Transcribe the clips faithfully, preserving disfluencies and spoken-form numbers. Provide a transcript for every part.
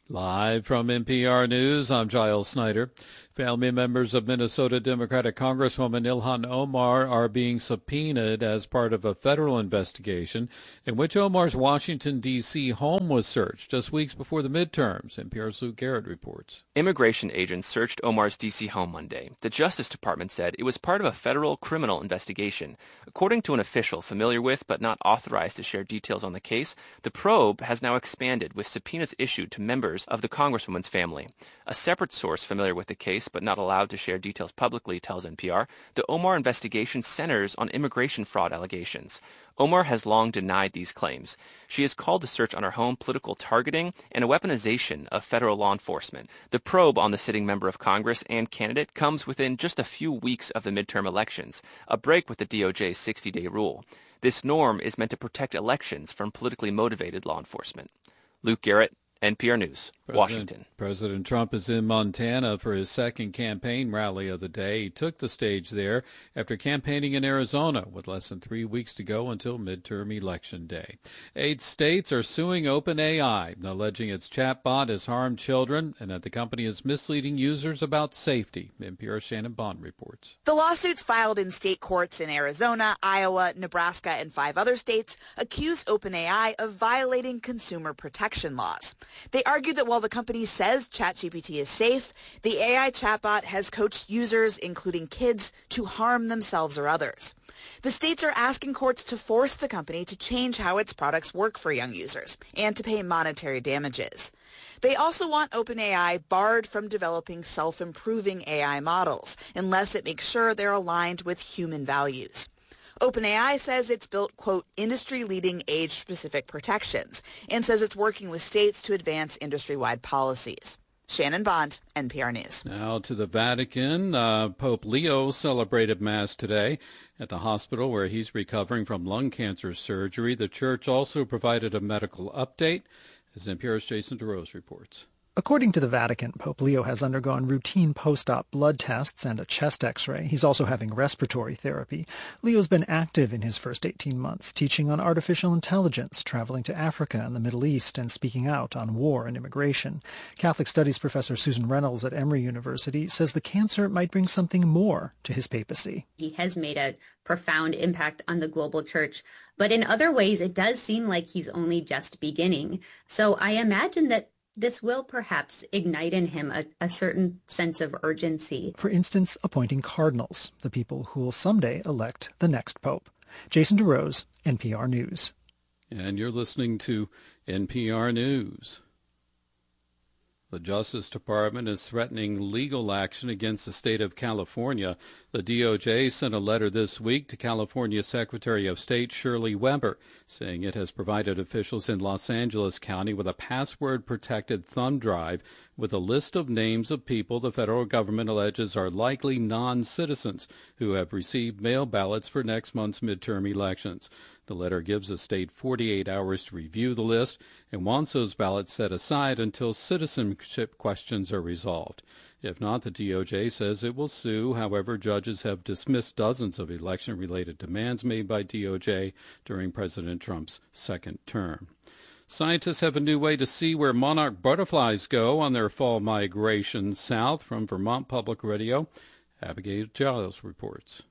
Live from N P R News, I'm Giles Snyder. Family members of Minnesota Democratic Congresswoman Ilhan Omar are being subpoenaed as part of a federal investigation in which Omar's Washington, D C home was searched just weeks before the midterms. N P R's Luke Garrett reports. Immigration agents searched Omar's D C home Monday. The Justice Department said it was part of a federal criminal investigation. According to an official familiar with but not authorized to share details on the case, the probe has now expanded with subpoenas issued to members of the Congresswoman's family. A separate source familiar with the case but not allowed to share details publicly tells N P R the Omar investigation centers on immigration fraud allegations. Omar has long denied these claims. She has called the search on her home political targeting and a weaponization of federal law enforcement. The probe on the sitting member of Congress and candidate comes within just a few weeks of the midterm elections, a break with the D O J's sixty-day rule. This norm is meant to protect elections from politically motivated law enforcement. Luke Garrett, N P R News, President, Washington. President Trump is in Montana for his second campaign rally of the day. He took the stage there after campaigning in Arizona with less than three weeks to go until midterm election day. Eight states are suing OpenAI, alleging its chatbot has harmed children and that the company is misleading users about safety. N P R's Shannon Bond reports. The lawsuits filed in state courts in Arizona, Iowa, Nebraska, and five other states accuse OpenAI of violating consumer protection laws. They argue that while the company says ChatGPT is safe, the A I chatbot has coached users, including kids, to harm themselves or others. The states are asking courts to force the company to change how its products work for young users and to pay monetary damages. They also want OpenAI barred from developing self-improving A I models unless it makes sure they're aligned with human values. OpenAI says it's built, quote, industry-leading age-specific protections and says it's working with states to advance industry-wide policies. Shannon Bond, N P R News. Now to the Vatican. Uh, Pope Leo celebrated Mass today at the hospital where he's recovering from lung cancer surgery. The church also provided a medical update, as N P R's Jason DeRose reports. According to the Vatican, Pope Leo has undergone routine post-op blood tests and a chest x-ray. He's also having respiratory therapy. Leo's been active in his first eighteen months, teaching on artificial intelligence, traveling to Africa and the Middle East, and speaking out on war and immigration. Catholic Studies professor Susan Reynolds at Emory University says the cancer might bring something more to his papacy. He has made a profound impact on the global church, but in other ways it does seem like he's only just beginning. So I imagine that this will perhaps ignite in him a, a certain sense of urgency. For instance, appointing cardinals, the people who will someday elect the next pope. Jason DeRose, N P R News. And you're listening to N P R News. The Justice Department is threatening legal action against the state of California. The D O J sent a letter this week to California Secretary of State Shirley Weber, saying it has provided officials in Los Angeles County with a password-protected thumb drive with a list of names of people the federal government alleges are likely non-citizens who have received mail ballots for next month's midterm elections. The letter gives the state forty-eight hours to review the list and wants those ballots set aside until citizenship questions are resolved. If not, the D O J says it will sue. However, judges have dismissed dozens of election-related demands made by D O J during President Trump's second term. Scientists have a new way to see where monarch butterflies go on their fall migration south. From Vermont Public Radio, Abigail Giles reports.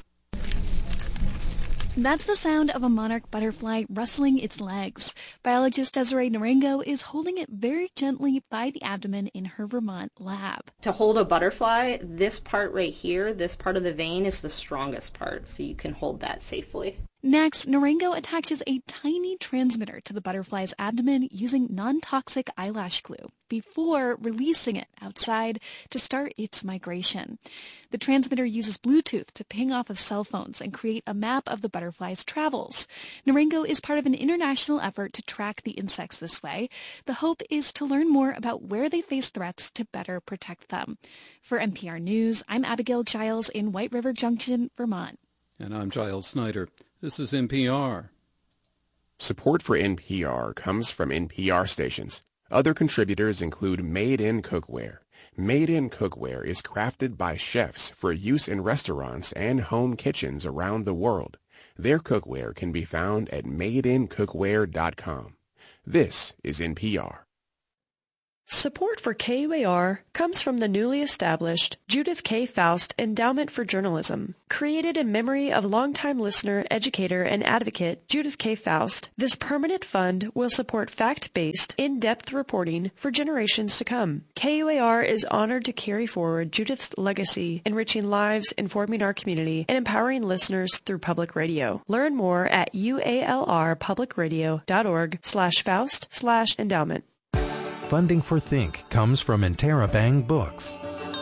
That's the sound of a monarch butterfly rustling its legs. Biologist Desiree Narango is holding it very gently by the abdomen in her Vermont lab. To hold a butterfly, this part right here, this part of the vein is the strongest part, so you can hold that safely. Next, Narango attaches a tiny transmitter to the butterfly's abdomen using non-toxic eyelash glue before releasing it outside to start its migration. The transmitter uses Bluetooth to ping off of cell phones and create a map of the butterfly's travels. Narango is part of an international effort to track the insects this way. The hope is to learn more about where they face threats to better protect them. For N P R News, I'm Abigail Giles in White River Junction, Vermont. And I'm Giles Snyder. This is N P R. Support for N P R comes from N P R stations. Other contributors include Made in Cookware. Made in Cookware is crafted by chefs for use in restaurants and home kitchens around the world. Their cookware can be found at made in cookware dot com. This is N P R. Support for K U A R comes from the newly established Judith K. Faust Endowment for Journalism. Created in memory of longtime listener, educator, and advocate Judith K. Faust, this permanent fund will support fact-based, in-depth reporting for generations to come. K U A R is honored to carry forward Judith's legacy, enriching lives, informing our community, and empowering listeners through public radio. Learn more at ualrpublicradio.org slash Faust slash endowment. Funding for Think comes from Interabang Books.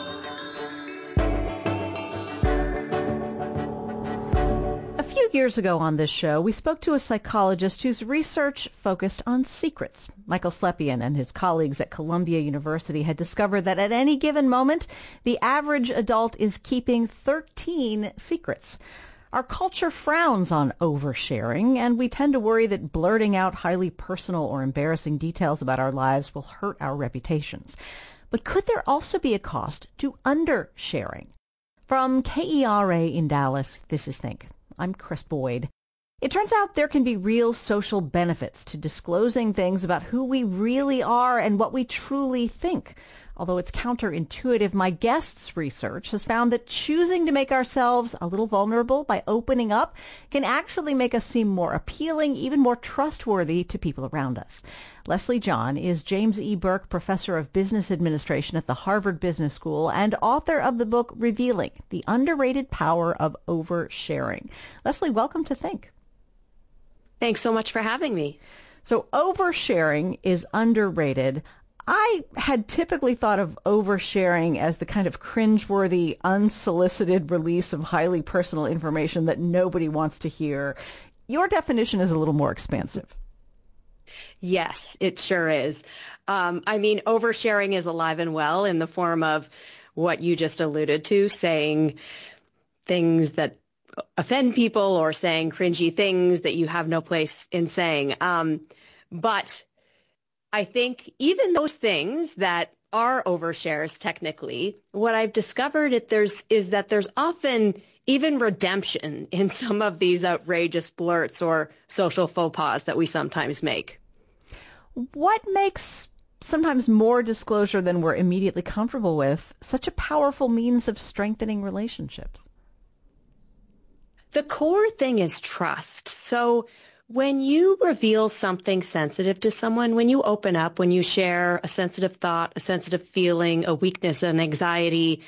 A few years ago on this show, we spoke to a psychologist whose research focused on secrets. Michael Slepian and his colleagues at Columbia University had discovered that at any given moment, the average adult is keeping thirteen secrets. Our culture frowns on oversharing, and we tend to worry that blurting out highly personal or embarrassing details about our lives will hurt our reputations. But could there also be a cost to undersharing? From K E R A in Dallas, this is Think. I'm Chris Boyd. It turns out there can be real social benefits to disclosing things about who we really are and what we truly think. Although it's counterintuitive, my guest's research has found that choosing to make ourselves a little vulnerable by opening up can actually make us seem more appealing, even more trustworthy to people around us. Leslie John is James E. Burke Professor of Business Administration at the Harvard Business School and author of the book Revealing, The Underrated Power of Oversharing. Leslie, welcome to Think. Thanks so much for having me. So oversharing is underrated. I had typically thought of oversharing as the kind of cringeworthy, unsolicited release of highly personal information that nobody wants to hear. Your definition is a little more expansive. Yes, it sure is. Um, I mean, oversharing is alive and well in the form of what you just alluded to, saying things that offend people or saying cringy things that you have no place in saying. Um, but I think even those things that are overshares technically, what I've discovered it there's is that there's often even redemption in some of these outrageous blurts or social faux pas that we sometimes make. What makes sometimes more disclosure than we're immediately comfortable with such a powerful means of strengthening relationships? The core thing is trust. So when you reveal something sensitive to someone, when you open up, when you share a sensitive thought, a sensitive feeling, a weakness, an anxiety,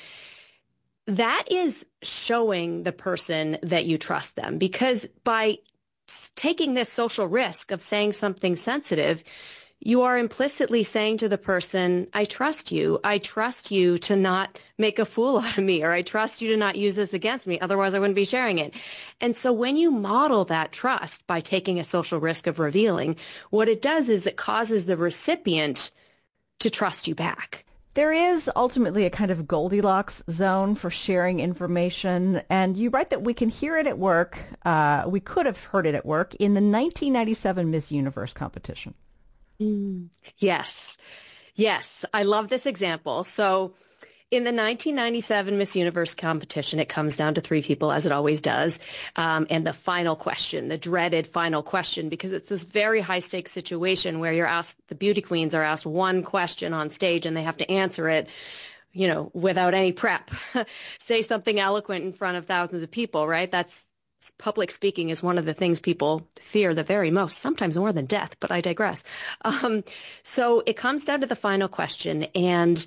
that is showing the person that you trust them. Because by taking this social risk of saying something sensitive, you are implicitly saying to the person, I trust you. I trust you to not make a fool out of me, or I trust you to not use this against me. Otherwise, I wouldn't be sharing it. And so when you model that trust by taking a social risk of revealing, what it does is it causes the recipient to trust you back. There is ultimately a kind of Goldilocks zone for sharing information, and you write that we can hear it at work. Uh, we could have heard it at work in the nineteen ninety-seven Miss Universe competition. Mm. Yes. Yes. I love this example. So in the nineteen ninety-seven Miss Universe competition, it comes down to three people, as it always does. Um, and the final question, the dreaded final question, because it's this very high stakes situation where you're asked, the beauty queens are asked one question on stage and they have to answer it, you know, without any prep. Say something eloquent in front of thousands of people, right? That's Public speaking is one of the things people fear the very most, sometimes more than death, but I digress. Um, so it comes down to the final question, and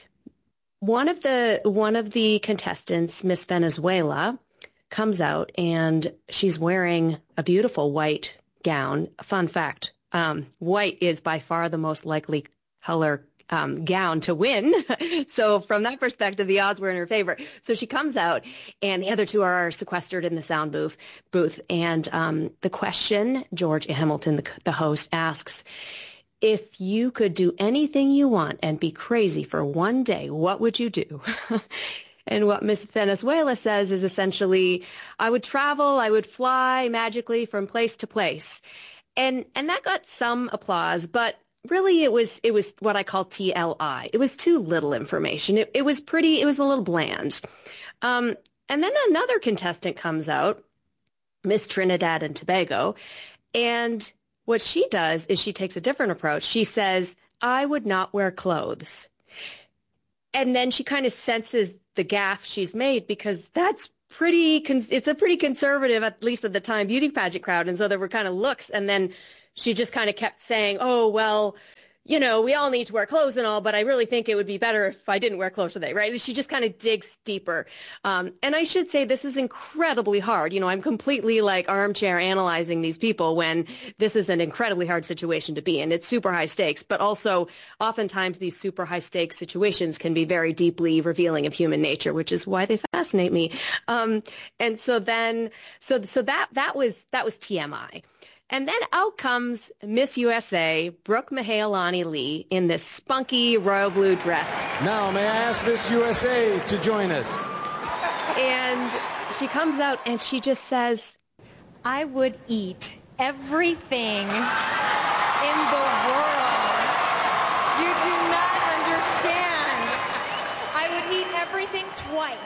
one of the one of the contestants, Miss Venezuela, comes out, and she's wearing a beautiful white gown. Fun fact, um, white is by far the most likely color Um, gown to win. So from that perspective, the odds were in her favor. So she comes out, and the other two are sequestered in the sound booth. booth. And um, the question, George Hamilton, the, the host, asks, if you could do anything you want and be crazy for one day, what would you do? And what Miss Venezuela says is essentially, I would travel, I would fly magically from place to place. And and that got some applause, but really, it was it was what I call T L I. It was too little information. It, it was pretty, it was a little bland. Um, and then another contestant comes out, Miss Trinidad and Tobago, and what she does is she takes a different approach. She says, I would not wear clothes. And then she kind of senses the gaffe she's made, because that's pretty, con- it's a pretty conservative, at least at the time, beauty pageant crowd. And so there were kind of looks. And then she just kind of kept saying, oh, well, you know, we all need to wear clothes and all, but I really think it would be better if I didn't wear clothes today, right? She just kind of digs deeper. Um, and I should say this is incredibly hard. You know, I'm completely like armchair analyzing these people when this is an incredibly hard situation to be in. It's super high stakes, but also oftentimes these super high stakes situations can be very deeply revealing of human nature, which is why they fascinate me. Um, and so then, so, so that, that was, that was T M I. And then out comes Miss U S A, Brooke Mahealani Lee, in this spunky royal blue dress. Now, may I ask Miss U S A to join us? And she comes out and she just says, I would eat everything in the world. You do not understand. I would eat everything twice.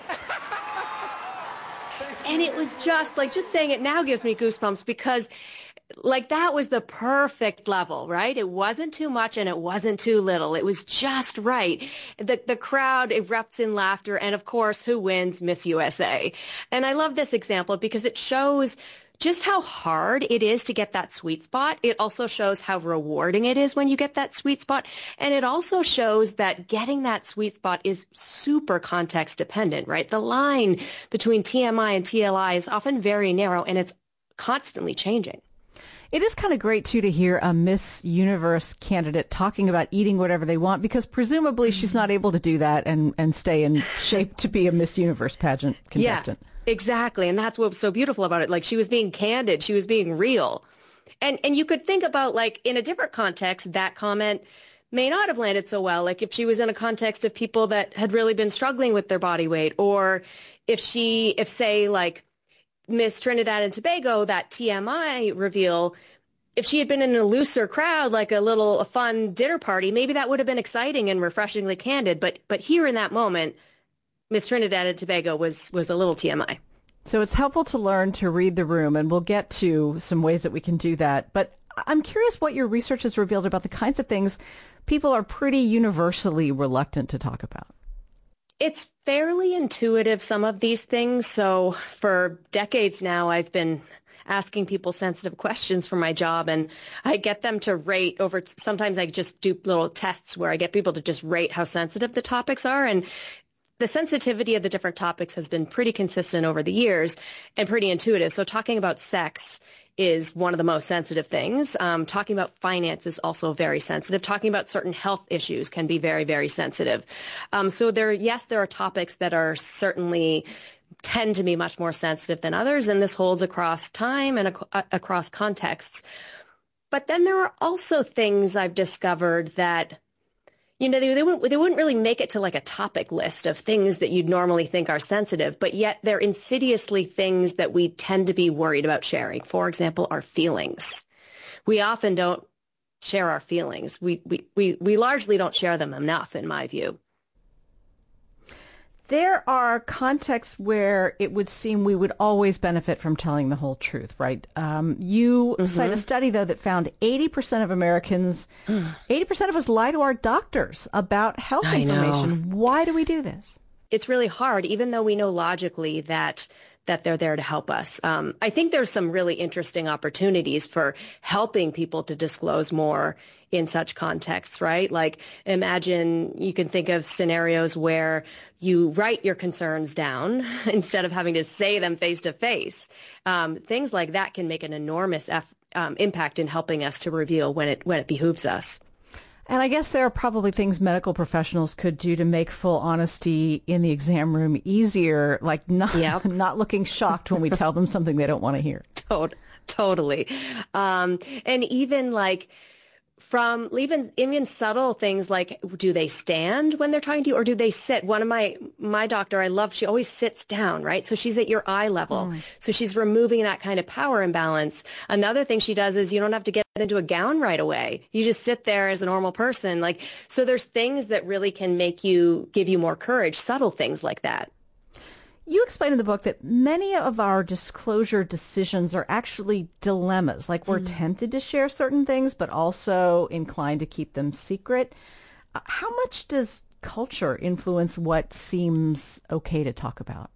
And it was just like, just saying it now gives me goosebumps, because like that was the perfect level, right? It wasn't too much and it wasn't too little. It was just right. The the crowd erupts in laughter. And of course, who wins? Miss U S A. And I love this example because it shows just how hard it is to get that sweet spot. It also shows how rewarding it is when you get that sweet spot. And it also shows that getting that sweet spot is super context dependent, right? The line between T M I and T L I is often very narrow, and it's constantly changing. It is kind of great, too, to hear a Miss Universe candidate talking about eating whatever they want, because presumably she's not able to do that and, and stay in shape to be a Miss Universe pageant contestant. Yeah. Exactly. And that's what's so beautiful about it. Like, she was being candid. She was being real. And and you could think about, like, in a different context, that comment may not have landed so well. Like, if she was in a context of people that had really been struggling with their body weight, or if she, if say, like, Miss Trinidad and Tobago, that T M I reveal, if she had been in a looser crowd, like a little a fun dinner party, maybe that would have been exciting and refreshingly candid. But but here in that moment, Miss Trinidad and Tobago was, was a little T M I. So it's helpful to learn to read the room, and we'll get to some ways that we can do that. But I'm curious what your research has revealed about the kinds of things people are pretty universally reluctant to talk about. It's fairly intuitive, some of these things. So for decades now, I've been asking people sensitive questions for my job, and I get them to rate over. Sometimes I just do little tests where I get people to just rate how sensitive the topics are. And the sensitivity of the different topics has been pretty consistent over the years and pretty intuitive. So talking about sex is one of the most sensitive things. Um, talking about finance is also very sensitive. Talking about certain health issues can be very, very sensitive. Um, so there, yes, there are topics that are certainly tend to be much more sensitive than others, and this holds across time and ac- across contexts. But then there are also things I've discovered that, you know, they, they, wouldn't, they wouldn't really make it to like a topic list of things that you'd normally think are sensitive, but yet they're insidiously things that we tend to be worried about sharing. For example, our feelings. We often don't share our feelings. We, we, we, we largely don't share them enough, in my view. There are contexts where it would seem we would always benefit from telling the whole truth, right? Um, you mm-hmm. cite a study, though, that found eighty percent of Americans, eighty percent of us lie to our doctors about health I information. Know. Why do we do this? It's really hard, even though we know logically that that they're there to help us. Um, I think there's some really interesting opportunities for helping people to disclose more in such contexts, right? Like, imagine you can think of scenarios where you write your concerns down instead of having to say them face to face. Um, things like that can make an enormous eff- um, impact in helping us to reveal when it when it behooves us. And I guess there are probably things medical professionals could do to make full honesty in the exam room easier, like not yep. not looking shocked when we tell them something they don't want to hear. Tot- totally. Um, and even like from even even subtle things like, do they stand when they're talking to you, or do they sit? One of my my doctor I love, she always sits down, right? So she's at your eye level. Mm. So she's removing that kind of power imbalance. Another thing she does is you don't have to get into a gown right away. You just sit there as a normal person. Like, so there's things that really can make you, give you more courage, subtle things like that. You explain in the book that many of our disclosure decisions are actually dilemmas. Like we're mm. tempted to share certain things, but also inclined to keep them secret. Uh, how much does culture influence what seems okay to talk about?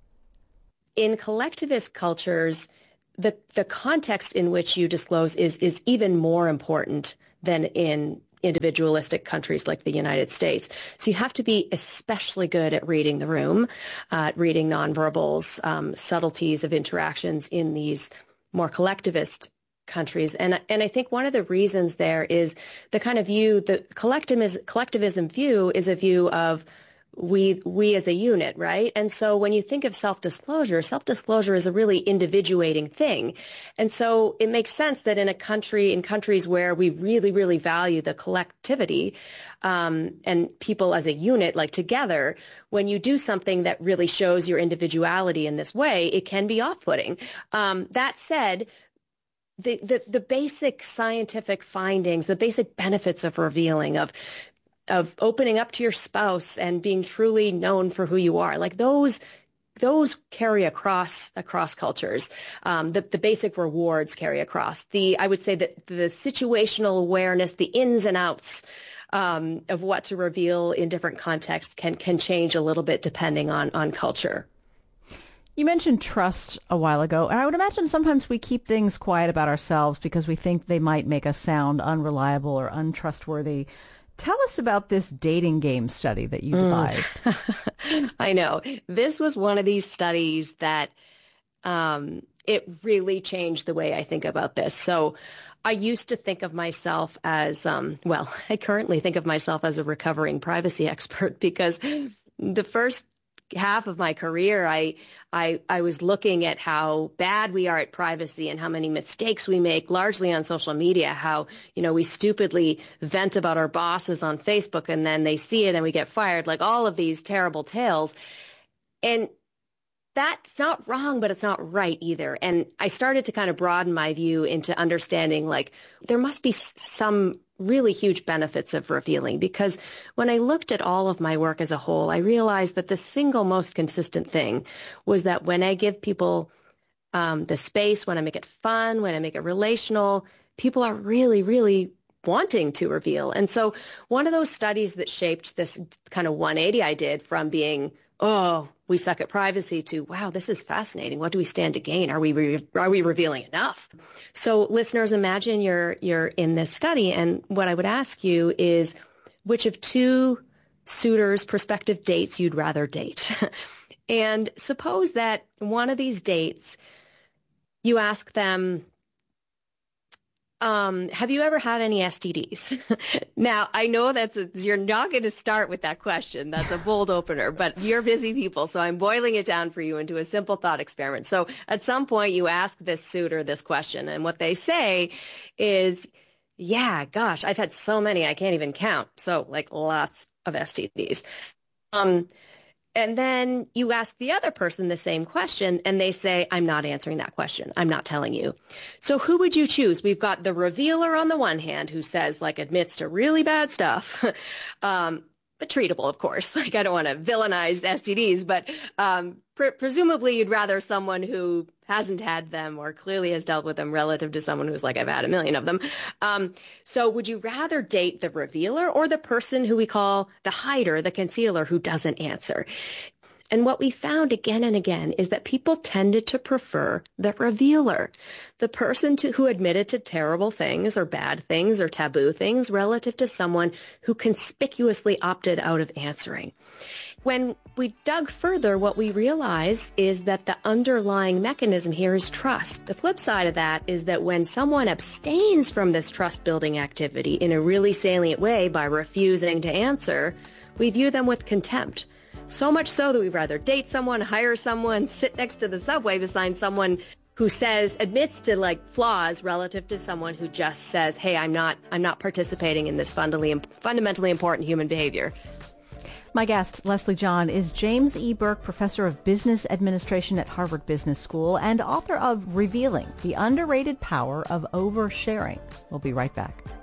In collectivist cultures, the the context in which you disclose is is even more important than in individualistic countries like the United States. So you have to be especially good at reading the room, uh, reading nonverbals, um, subtleties of interactions in these more collectivist countries. And, and I think one of the reasons there is the kind of view, the collectivism, collectivism view is a view of we we as a unit, right? And so when you think of self-disclosure, self-disclosure is a really individuating thing. And so it makes sense that in a country, in countries where we really, really value the collectivity um, and people as a unit, like together, when you do something that really shows your individuality in this way, it can be off-putting. Um, that said, the, the, the basic scientific findings, the basic benefits of revealing, of of opening up to your spouse and being truly known for who you are, like those those carry across across cultures. Um, the, the basic rewards carry across. The I would say that the situational awareness, the ins and outs um, of what to reveal in different contexts can can change a little bit depending on on culture. You mentioned trust a while ago, and I would imagine sometimes we keep things quiet about ourselves because we think they might make us sound unreliable or untrustworthy. Tell us about this dating game study that you devised. Mm. I know. This was one of these studies that um, it really changed the way I think about this. So I used to think of myself as, um, well, I currently think of myself as a recovering privacy expert because the first half of my career, I, I, I was looking at how bad we are at privacy and how many mistakes we make, largely on social media, how, you know, we stupidly vent about our bosses on Facebook and then they see it and we get fired, like all of these terrible tales. And that's not wrong, but it's not right either. And I started to kind of broaden my view into understanding, like, there must be some really huge benefits of revealing, because when I looked at all of my work as a whole, I realized that the single most consistent thing was that when I give people um, the space, when I make it fun, when I make it relational, people are really, really wanting to reveal. And so one of those studies that shaped this kind of one eighty I did from being, oh, we suck at privacy, to, wow, this is fascinating. What do we stand to gain? Are we re- are we revealing enough? So listeners, imagine you're you're in this study, and what I would ask you is, which of two suitors' prospective dates you'd rather date? And suppose that one of these dates, you ask them, Um, have you ever had any S T Ds? Now, I know that's a, you're not going to start with that question. That's a bold opener, but you're busy people, so I'm boiling it down for you into a simple thought experiment. So at some point, you ask this suitor this question, and what they say is, yeah, gosh, I've had so many, I can't even count. So, like, lots of S T Ds. Um, And then you ask the other person the same question, and they say, I'm not answering that question. I'm not telling you. So who would you choose? We've got the revealer on the one hand, who says, like, admits to really bad stuff, um, but treatable, of course. Like, I don't want to villainize S T Ds, but um, pre- presumably you'd rather someone who hasn't had them or clearly has dealt with them relative to someone who's like, I've had a million of them. Um, so would you rather date the revealer or the person who we call the hider, the concealer, who doesn't answer? And what we found again and again is that people tended to prefer the revealer, the person to, who admitted to terrible things or bad things or taboo things relative to someone who conspicuously opted out of answering. When we dug further, what we realized is that the underlying mechanism here is trust. The flip side of that is that when someone abstains from this trust-building activity in a really salient way by refusing to answer, we view them with contempt. So much so that we'd rather date someone, hire someone, sit next to the subway beside someone who says, admits to, like, flaws relative to someone who just says, hey, I'm not, I'm not participating in this fundamentally, fundamentally important human behavior. My guest, Leslie John, is James E. Burke Professor of Business Administration at Harvard Business School and author of Revealing, the Underrated Power of Oversharing. We'll be right back.